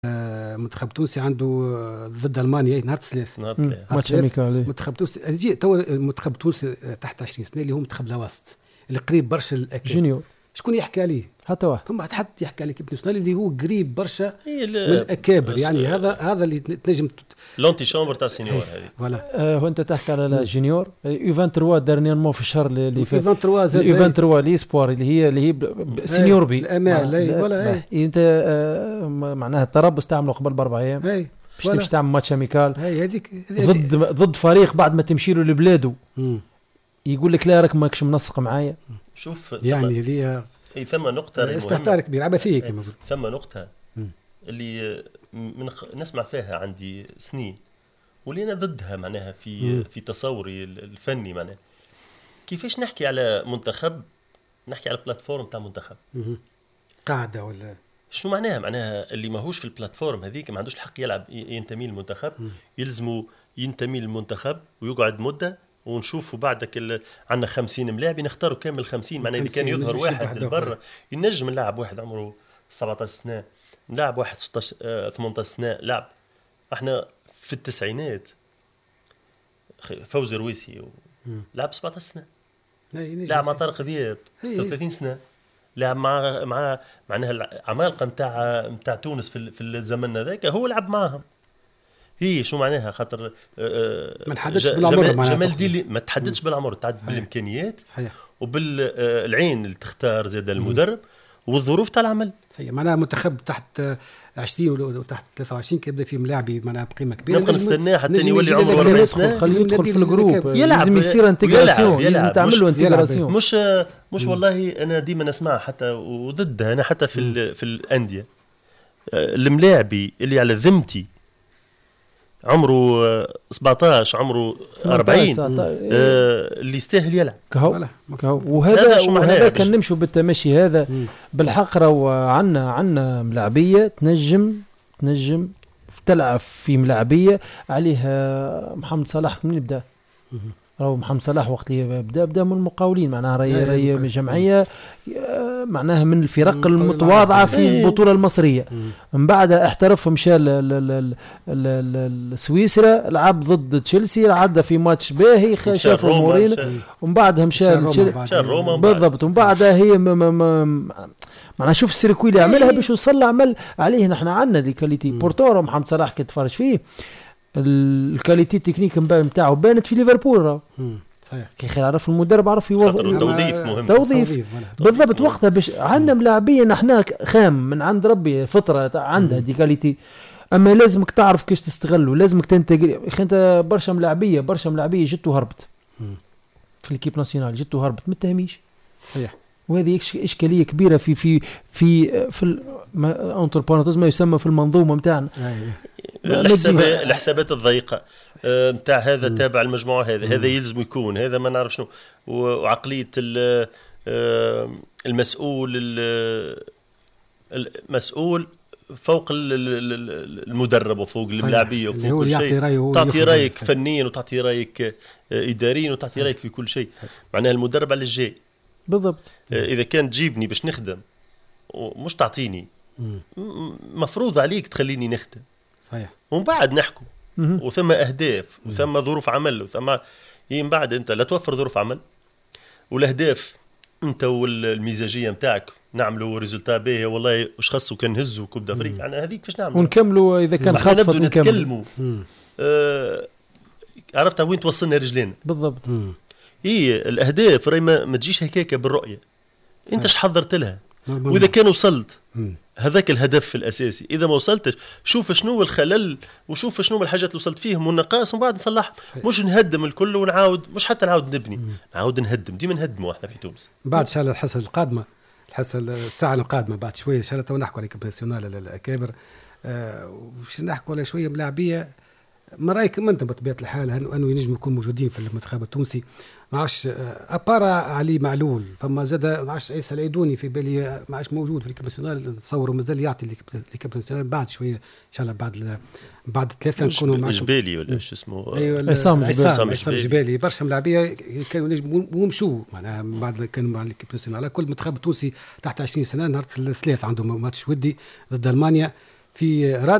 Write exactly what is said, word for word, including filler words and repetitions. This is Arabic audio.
منتخب تونسي عنده ضد المانيا نهار الثلاث ماتش اميكالي. منتخب تونسي يجي تو منتخب تونسي تحت عشرين سنه اللي هو منتخب الوسط اللي قريب برشا الاكيد جونيور. شكون يحكي عليه؟ حتى واحد. ثم حد يحكي على كيب ناسيونال اللي هو قريب برشا من الاكابر. يعني هذا هذا اللي تنجم لونتي شامبر تاع السينيور هذه. فوالا آه هو انت تحكي على الجونيور يو ثلاثة وعشرين دارنييرمون في الشهر اللي فات. يو ثلاثة وعشرين يو ثلاثة وعشرين ليسبوار اللي هي اللي هي سينيور بي الامال ولا انت آه معناها التربص تعمله قبل باربع ايام باش تمشي تعمل ماتش اميكال هذيك ضد ضد فريق بعد ما تمشي له لبلاده يقول لك لا راك ماكش منسق معايا. شوف يعني هذه اي ثم نقطه استهتار كبير عبثيه كما نقول. ثم نقطه اللي من نسمع فيها عندي سنين واللي انا ضدها معناها في مم. في تصوري الفني معناها كيفاش نحكي على منتخب نحكي على بلاتفورم تاع منتخب مم. قاعده ولا شنو معناها معناها اللي ماهوش في البلاتفورم هذيك ما عندوش الحق يلعب ينتمي للمنتخب يلزمه ينتمي للمنتخب ويقعد مده ونشوفوا بعدك عندنا خمسين ملاعب نختاروا كامل خمسين معناها اذا كان يظهر واحد للبرا ينجم نلعب واحد عمره سبعطاش سنه نلعب واحد ستطاش ثمانطاش سنه لعب. احنا في التسعينات فوزي رويسي لعب سبعطاش سنه لعب مع طارق ذياب ستة وثلاثين سنه لعب مع مع معناها العمالقه نتاع نتاع تونس في في الزمن هذاك هو لعب معاهم. هي شو معناها خاطر ما نحددش بالعمر جمال دي ما تحددش بالعمر تعد بالامكانيات صحيح وبالعين اللي تختار زاد المدرب والظروف تاع العمل. صحيح معناها منتخب تحت عشرين وتحت ثلاثة وعشرين كيبدا فيه ملاعبي معناها بقيمه كبيره نبقى نستناه حتى يولي عمره أربعين سنه خليه يدخل في الجروب لازم يصير انتجراسيون لازم تعمل له انتجراسيون مش مش والله انا ديما نسمع حتى وضدها انا حتى في في الانديه الملاعبي اللي على ذمتي عمره سبعطاش عمره أربعين آه اللي يستاهل يلعب كهو وهذا وهذا كان نمشوا بالتمشي هذا بالحقرة وعنا عنا ملاعبية تنجم تنجم تلعب في ملاعبية عليها محمد صلاح من يبدأ راهو محمد صلاح وقت اللي بدا بدا من المقاولين معناها راهي راهي جمعيه معناها من الفرق المتواضعه في البطوله المصريه. من بعد احترف مشى لسويسرا لعب ضد تشيلسي عدى في ماتش باهي شاف مورينو ومن بعدها مشى روما بالضبط ومن بعدها هي معناها شوف السيركوي اللي عملها باش يوصل عمل عليه. نحن عندنا دي كاليتي بورتورو محمد صلاح كي تفرج فيه الكاليتي التكنيك نتاعو بانت في ليفربول راه صحيح كي خير عرف المدرب عرف يوظف التوظيف مهم توظيف بالضبط وقتها باش عندنا ملاعبيه نحنا خام من عند ربي فتره عندها دي كاليتي اما لازمك تعرف كيش تستغله لازمك تنتقل اخي انت برشا ملاعبيه برشا ملاعبيه جت وهربت في الكيب ناسيونال جت وهربت ما تهميش صحيح وهذه اشكاليه كبيره في في في في انتربرونتوز ما يسمى في المنظومه نتاعنا الحسابات الحسابات الضيقه نتاع هذا تابع المجموعه هذا هذا يلزم يكون هذا ما نعرف شنو وعقليه المسؤول المسؤول فوق المدرب وفوق الملاعبيه وفوق كل شيء تعطي رايك فنيا وتعطي رايك اداريا وتعطي رايك في كل شيء معناها المدرب على الجاي بالضبط. اذا كان تجيبني باش نخدم ومش تعطيني مفروض عليك تخليني نخدم صحيح ومن بعد نحكوا وثم اهداف وثم ظروف عمل وثم من بعد انت لا توفر ظروف عمل والاهداف انت والمزاجيه نتاعك نعملوا ريزولتا باهي والله واش خاصو كان نهزوا كوب دافريك يعني هذيك كيفاش نعملوا ونكملوا اذا كان خاطفه نكملوا آه عرفت وين توصلنا رجلين بالضبط. هي الاهداف راهي ما تجيش هكاكا بالرؤيه انت اش حضرت لها واذا كان وصلت هذاك الهدف الاساسي اذا ما وصلتش شوف شنو الخلل وشوف شنو الحاجات اللي وصلت فيهم والنقائص ومن بعد نصلح مش نهدم الكل ونعاود مش حتى نعاود نبني مم. نعاود نهدم ديما نهدموا احنا في تونس بعد ان شاء الله الحصه القادمه الحصه الساعه القادمه بعد شويه ان شاء الله تو نحكوا على الكابيناسيونال الاكابر باش آه نحكوا على شويه ملاعبيه ما رايك انت بطبيعه الحال انه ينجم يكون موجودين في المنتخب التونسي ما عادش ابارا علي معلول فما زاد ما عادش عيسى العيدوني في بالي ما عادش موجود في الكابيناسيونال نتصور مازال يعطي الكابيناسيونال بعد شويه ان شاء الله بعد بعد ثلاثه نكونوا مع جبالي ولا شو اسمه ايوه عصام جبالي عصام جبالي برشا ملاعبيه كانوا ينجموا ومشوا معناها بعد كانوا مع الكابيناسيونال على كل المنتخب التونسي تحت عشرين سنه نهار الثلاث عندهم ماتش ودي ضد المانيا في